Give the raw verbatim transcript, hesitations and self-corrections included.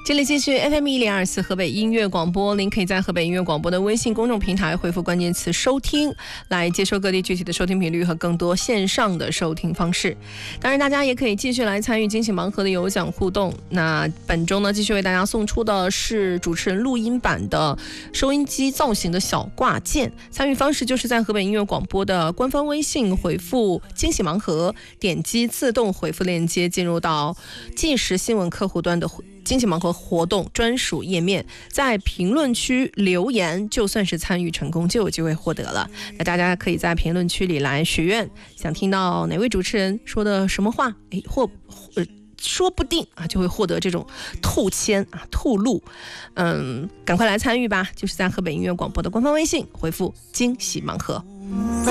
这里继续 F M 一零二四河北音乐广播，您可以在河北音乐广播的微信公众平台回复关键词收听，来接收各地具体的收听频率和更多线上的收听方式。当然大家也可以继续来参与惊喜盲盒的有奖互动。那本周呢，继续为大家送出的是主持人录音版的收音机造型的小挂件。参与方式就是在河北音乐广播的官方微信回复惊喜盲盒，点击自动回复链接进入到即时新闻客户端的惊喜盲盒活动专属页面，在评论区留言，就算是参与成功就有机会获得了。那大家可以在评论区里来许愿，想听到哪位主持人说的什么话，诶或或说不定啊就会获得这种兔签啊兔录。嗯，赶快来参与吧，就是在河北音乐广播的官方微信回复惊喜盲盒。